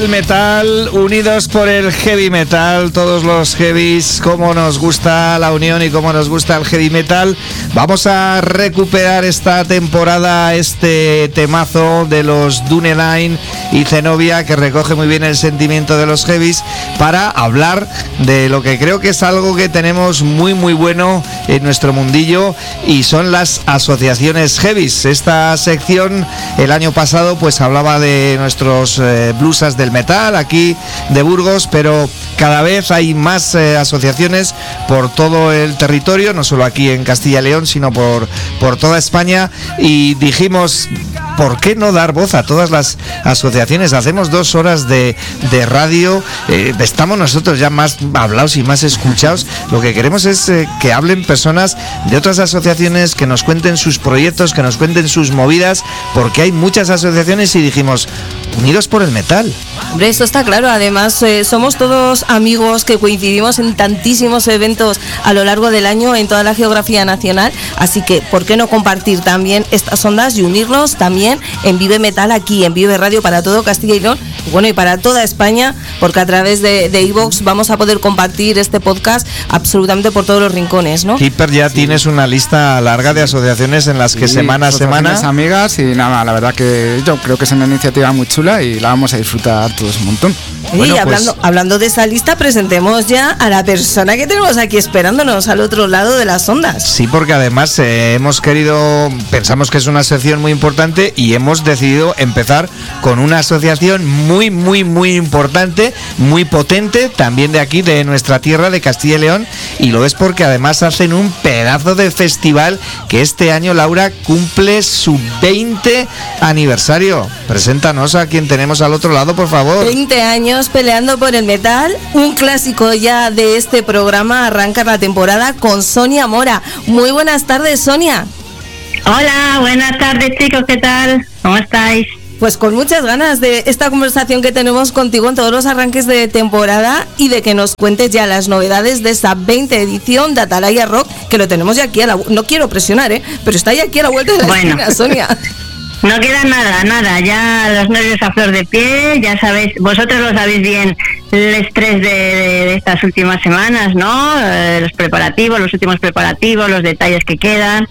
El metal, unidos por el heavy metal, todos los heavies, cómo nos gusta la unión y cómo nos gusta el heavy metal. Vamos a recuperar esta temporada, este temazo de los Dunedain y Zenobia, que recoge muy bien el sentimiento de los heavies, para hablar de lo que creo que es algo que tenemos muy bueno en nuestro mundillo, y son las asociaciones heavies. Esta sección el año pasado pues hablaba de nuestros bluesas del metal aquí de Burgos, pero cada vez hay más asociaciones por todo el territorio, no solo aquí en Castilla y León, sino por toda España, y dijimos, ¿por qué no dar voz a todas las asociaciones? Hacemos 2 horas de radio, estamos nosotros ya más hablados y más escuchados. Lo que queremos es que hablen personas de otras asociaciones, que nos cuenten sus proyectos, que nos cuenten sus movidas, porque hay muchas asociaciones, y dijimos, unidos por el metal. Hombre, esto está claro. Además, somos todos amigos que coincidimos en tantísimos eventos a lo largo del año en toda la geografía nacional, así que ¿por qué no compartir también estas ondas y unirnos también en Vive Metal, aquí en Vive Radio, para todo Castilla y León, bueno, y para toda España, porque a través de iVoox vamos a poder compartir este podcast absolutamente por todos los rincones, ¿no? Keeper, ya tienes una lista larga de asociaciones en las que semana a semana... amigas, y nada, la verdad que yo creo que es una iniciativa muy chula y la vamos a disfrutar todos un montón. Y bueno, hablando de esa lista, presentemos ya a la persona que tenemos aquí esperándonos al otro lado de las ondas. Sí, porque además pensamos que es una sección muy importante, y hemos decidido empezar con una asociación muy importante, muy potente, también de aquí, de nuestra tierra, de Castilla y León, y lo es porque además hacen un pedazo de festival que este año, Laura, cumple su 20 aniversario. Preséntanos a quien tenemos al otro lado, por favor. 20 años peleando por el metal, un clásico ya de este programa. Arranca la temporada con Sonia Mora. Muy buenas tardes, Sonia. Hola, buenas tardes, chicos, ¿qué tal? ¿Cómo estáis? Pues con muchas ganas de esta conversación que tenemos contigo en todos los arranques de temporada, y de que nos cuentes ya las novedades de esta 20 edición de Atalaya Rock, que lo tenemos ya aquí no quiero presionar, pero está ya aquí a la vuelta de la esquina, Sonia. No queda nada, ya los nervios a flor de piel, ya sabéis, vosotros lo sabéis bien, el estrés de estas últimas semanas, ¿no? Los preparativos, los últimos preparativos, los detalles que quedan,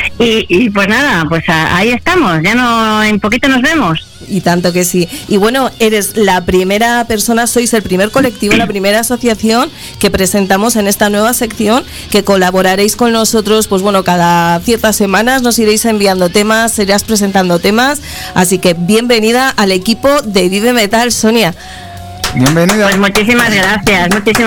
y pues nada, pues ahí estamos, en poquito nos vemos. Y tanto que sí. Y bueno, eres la primera persona, sois el primer colectivo, la primera asociación que presentamos en esta nueva sección, que colaboraréis con nosotros, pues bueno, cada ciertas semanas nos iréis enviando temas, iréis presentando temas, así que bienvenida al equipo de Vive Metal, Sonia. Bienvenida. Pues muchísimas gracias,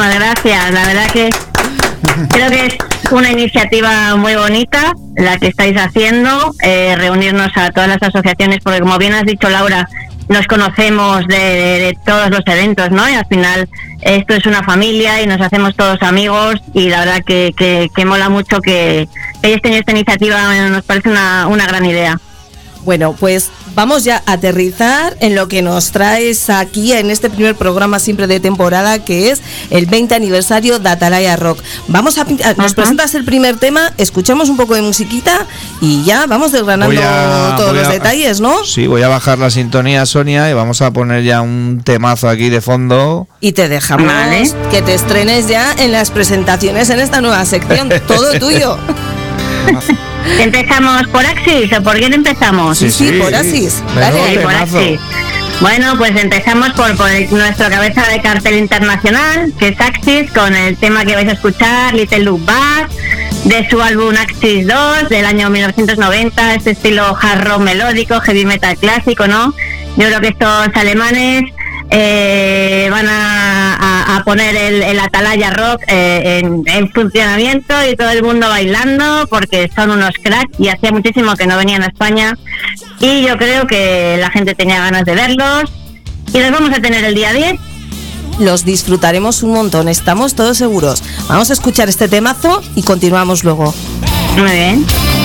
la verdad que creo que es una iniciativa muy bonita la que estáis haciendo, reunirnos a todas las asociaciones, porque como bien has dicho, Laura, nos conocemos de todos los eventos, ¿no? Y al final esto es una familia y nos hacemos todos amigos, y la verdad que mola mucho que hayáis tenido esta iniciativa. Nos parece una gran idea. Bueno, pues vamos ya a aterrizar en lo que nos traes aquí en este primer programa siempre de temporada, que es el 20 aniversario de Atalaya Rock. Nos presentas el primer tema, escuchamos un poco de musiquita y ya vamos desgranando todos los detalles, ¿no? Sí, voy a bajar la sintonía, Sonia, y vamos a poner ya un temazo aquí de fondo. Y te dejamos que te estrenes ya en las presentaciones en esta nueva sección. Todo tuyo. ¿Empezamos por Axis o por quién empezamos? Sí, por Axis. Dale, por Axis. Bueno, pues empezamos por nuestra cabeza de cartel internacional, que es Axis, con el tema que vais a escuchar, Little Look Back, de su álbum Axis 2 del año 1990, este estilo hard rock melódico, heavy metal clásico, ¿no? Yo creo que estos alemanes van a poner el Atalaya Rock en funcionamiento, y todo el mundo bailando, porque son unos cracks y hacía muchísimo que no venían a España, y yo creo que la gente tenía ganas de verlos, y los vamos a tener el día 10. Los disfrutaremos un montón, estamos todos seguros. Vamos a escuchar este temazo y continuamos luego. Muy bien.